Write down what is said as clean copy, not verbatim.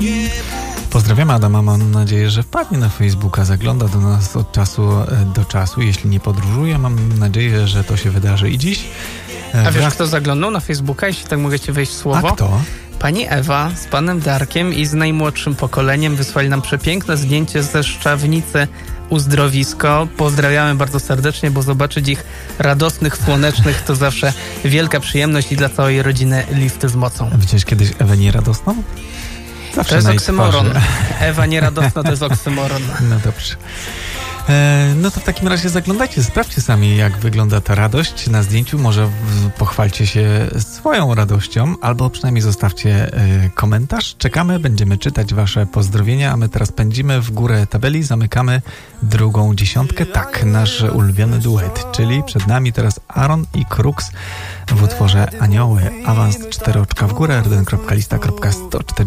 Pozdrawiamy Adama, mam nadzieję, że wpadnie na Facebooka, zagląda do nas od czasu do czasu. Jeśli nie podróżuje, mam nadzieję, że to się wydarzy i dziś. A wiesz, kto zaglądał na Facebooka, jeśli tak mogę ci wejść w słowo? A kto? Pani Ewa z panem Darkiem i z najmłodszym pokoleniem wysłali nam przepiękne zdjęcie ze Szczawnicy Uzdrowisko. Pozdrawiamy bardzo serdecznie, bo zobaczyć ich radosnych, słonecznych to zawsze wielka przyjemność i dla całej rodziny lifty z mocą. Widziałeś kiedyś Ewę nieradosną? Zawsze to jest oksymoron. Ewa nieradosna to jest oksymoron. No dobrze. No to w takim razie zaglądajcie, sprawdźcie sami, jak wygląda ta radość na zdjęciu. Może pochwalcie się swoją radością, albo przynajmniej zostawcie komentarz. Czekamy, będziemy czytać wasze pozdrowienia, a my teraz pędzimy w górę tabeli, zamykamy drugą dziesiątkę. Tak, nasz ulubiony duet, czyli przed nami teraz Aaron i Crux w utworze Anioły. Awans 4 oczka w górę, rden.lista.140.